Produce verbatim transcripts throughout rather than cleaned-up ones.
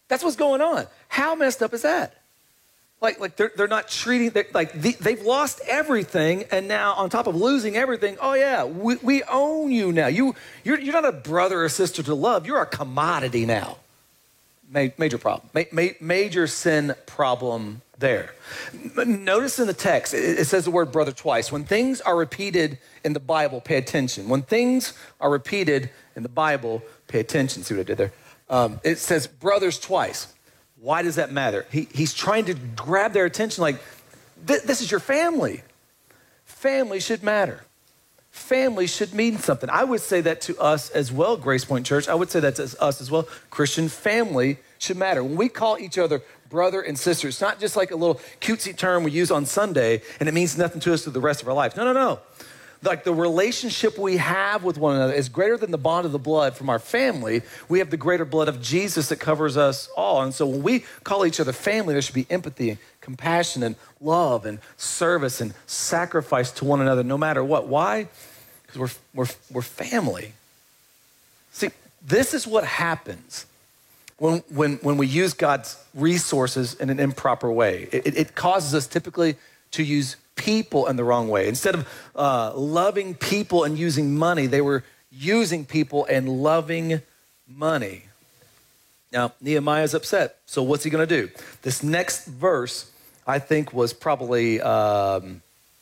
That's what's going on. How messed up is that? Like, like they're, they're not treating, they're, like the, they've lost everything, and now on top of losing everything, oh yeah, we, we own you now. You, you're, you're not a brother or sister to love. You're a commodity now. Ma- major problem. Ma- ma- major sin problem there. Notice in the text, it, it says the word brother twice. When things are repeated in the Bible, pay attention. When things are repeated in the Bible, pay attention. See what I did there? Um, it says brothers twice. Why does that matter? He, he's trying to grab their attention like, this is your family. Family should matter. Family should mean something. I would say that to us as well, Grace Point Church. I would say that to us as well. Christian family should matter. When we call each other brother and sister, it's not just like a little cutesy term we use on Sunday and it means nothing to us through the rest of our lives. No, no, no. Like the relationship we have with one another is greater than the bond of the blood from our family. We have the greater blood of Jesus that covers us all. And so when we call each other family, there should be empathy and compassion and love and service and sacrifice to one another, no matter what. Why? Because we're, we're, we're family. See, this is what happens when, when, when we use God's resources in an improper way. It, it causes us typically to use people in the wrong way. Instead of uh, loving people and using money, they were using people and loving money. Now, Nehemiah's upset. So what's he going to do? This next verse, I think, was probably um,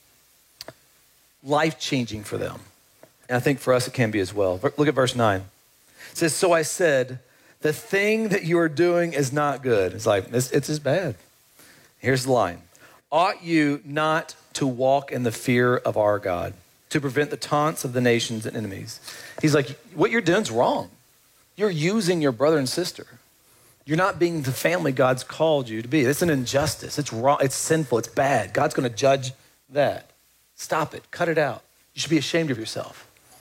life-changing for them. And I think for us it can be as well. Look at verse nine. It says, so I said, the thing that you are doing is not good. It's like, it's, it's as bad. Here's the line. Ought you not to walk in the fear of our God, to prevent the taunts of the nations and enemies? He's like, what you're doing is wrong. You're using your brother and sister. You're not being the family God's called you to be. It's an injustice. It's wrong. It's sinful. It's bad. God's going to judge that. Stop it. Cut it out. You should be ashamed of yourself.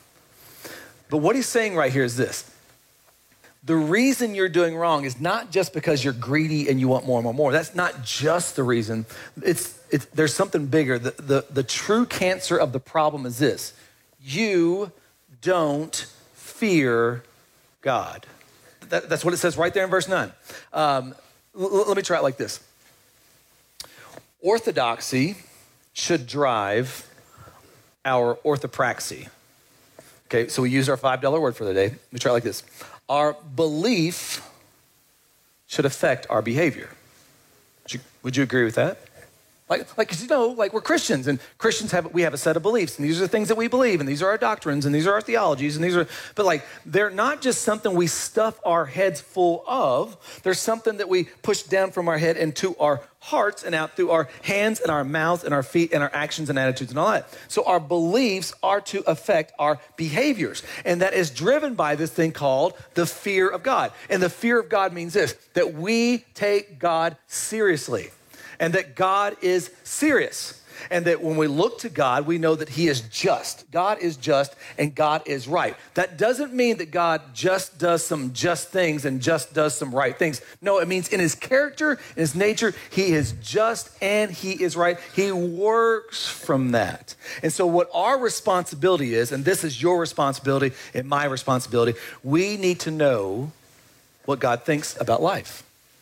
But what he's saying right here is this. The reason you're doing wrong is not just because you're greedy and you want more and more and more. That's not just the reason. It's, it's there's something bigger. The, the, the true cancer of the problem is this. You don't fear God. That, that's what it says right there in verse nine. Um, l- let me try it like this. Orthodoxy should drive our orthopraxy. Okay, so we use our five dollar word for the day. Let me try it like this. Our belief should affect our behavior. Would you, would you agree with that? Like, like, 'cause you know, like we're Christians, and Christians have, we have a set of beliefs, and these are the things that we believe, and these are our doctrines, and these are our theologies, and these are, but like, they're not just something we stuff our heads full of. There's something that we push down from our head into our hearts and out through our hands and our mouths and our feet and our actions and attitudes and all that. So our beliefs are to affect our behaviors, and that is driven by this thing called the fear of God. And the fear of God means this, that we take God seriously. And that God is serious. And that when we look to God, we know that he is just. God is just and God is right. That doesn't mean that God just does some just things and just does some right things. No, it means in his character, in his nature, he is just and he is right. He works from that. And so what our responsibility is, and this is your responsibility and my responsibility, we need to know what God thinks about life.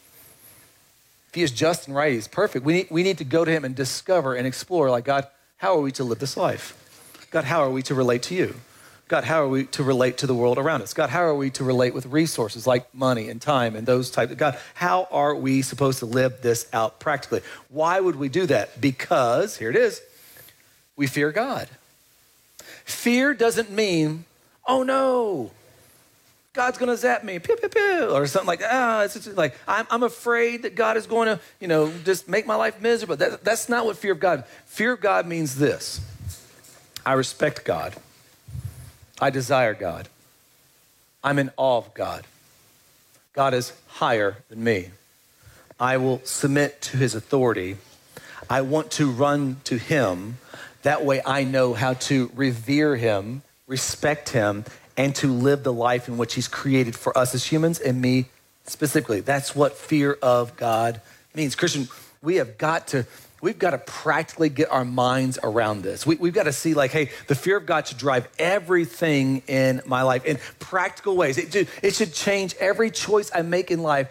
If he is just and right, he's perfect. We need, we need to go to him and discover and explore, like, God, how are we to live this life? God, how are we to relate to you? God, how are we to relate to the world around us? God, how are we to relate with resources like money and time and those types of, God, how are we supposed to live this out practically? Why would we do that? Because, here it is, we fear God. Fear doesn't mean, oh no, God's going to zap me, pew, pew, pew, or something like that. Ah, it's just like, I'm, I'm afraid that God is going to, you know, just make my life miserable. That, that's not what fear of God. Fear of God means this. I respect God. I desire God. I'm in awe of God. God is higher than me. I will submit to his authority. I want to run to him. That way I know how to revere him, respect him, and to live the life in which he's created for us as humans and me specifically. That's what fear of God means. Christian, we have got to, we've got to practically get our minds around this. We, we've got to see like, hey, the fear of God should drive everything in my life in practical ways. It, it should change every choice I make in life